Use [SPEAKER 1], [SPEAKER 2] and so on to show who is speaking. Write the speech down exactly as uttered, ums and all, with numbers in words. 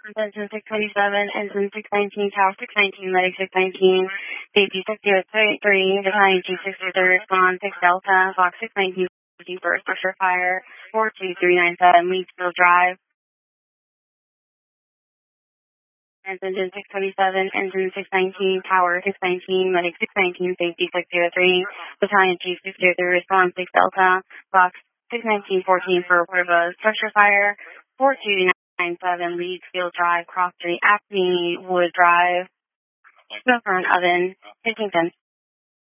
[SPEAKER 1] Attention six twenty-seven, engine six nineteen, tower six nineteen, medic six nineteen, safety six zero three, battalion G six zero three, respond six Delta, Fox six nineteen, burst pressure fire, four two three nine seven, Leedsville Drive. Engine six twenty-seven, engine six nineteen, tower six nineteen, medic six nineteen, safety six zero three, battalion G six zero three, respond six Delta, Fox six nineteen fourteen for report of a pressure fire, four two nine seven, Leedsville Drive, cross street, Acme Wood Drive, smoke for an oven, fifteen cents.